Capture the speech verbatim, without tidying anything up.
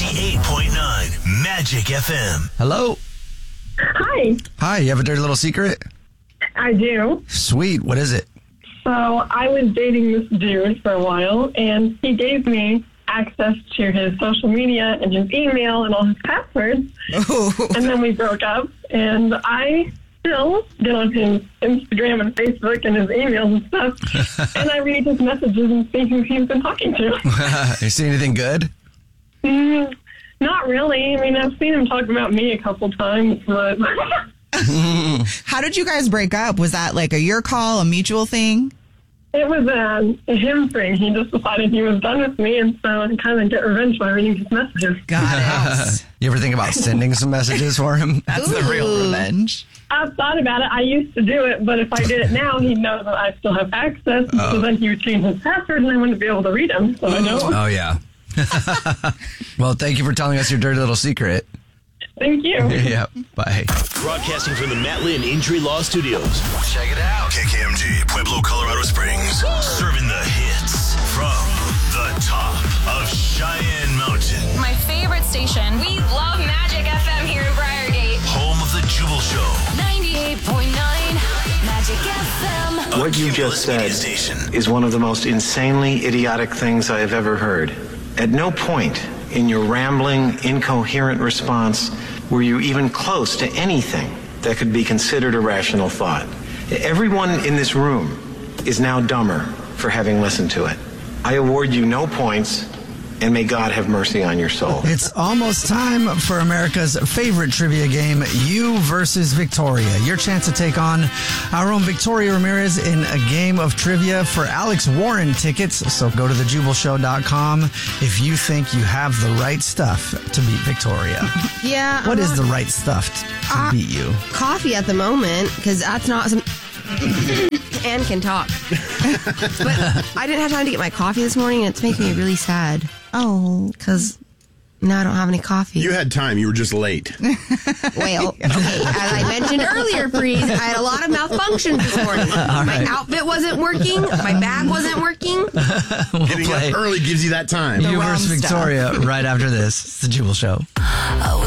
ninety-eight point nine Magic F M. Hello. Hi. Hi, you have a dirty little secret? I do. Sweet. What is it? So I was dating this dude for a while, and he gave me access to his social media and his email and all his passwords. Oh. And then we broke up, and I still get on his Instagram and Facebook and his emails and stuff, and I read his messages and see who he's been talking to. You see anything good? Mm, not really. I mean, I've seen him talk about me a couple times, but... How did you guys break up? Was that like a your call, a mutual thing? It was a, a him thing. He just decided he was done with me, and so I kind of get revenge by reading his messages. Got it. You ever think about sending some messages for him? That's the real revenge. I've thought about it. I used to do it, but if I did it now, he'd know that I still have access. Oh. So then he would change his password, and I wouldn't be able to read him. So I don't. Oh, yeah. Well, thank you for telling us your dirty little secret. Thank you. Yeah, bye. Broadcasting from the Matt Lynn Injury Law Studios. Check it out. K K M G, Pueblo, Colorado Springs. Serving the hits from the top of Cheyenne Mountain. My favorite station. We love Magic F M here in Briargate. Home of the Jubal Show. ninety-eight point nine Magic F M. What you just said is one of the most insanely idiotic things I have ever heard. At no point in your rambling, incoherent response were you even close to anything that could be considered a rational thought. Everyone in this room is now dumber for having listened to it. I award you no points, and may God have mercy on your soul. It's almost time for America's favorite trivia game, You versus Victoria. Your chance to take on our own Victoria Ramirez in a game of trivia for Alex Warren tickets. So go to the jubal show dot com if you think you have the right stuff to beat Victoria. Yeah. What I'm is not- the right stuff to Uh, beat you? Coffee at the moment, because that's not some... Anne can talk. But I didn't have time to get my coffee this morning, and it's making me really sad. Oh. Because now I don't have any coffee. You had time. You were just late. Well, okay, as I mentioned earlier, Freeze, I had a lot of malfunctions this morning. All My right. outfit wasn't working. My bag wasn't working. We'll Getting play up early gives you that time. You wrong versus stuff. Victoria right after this. It's the Jubal Show. I was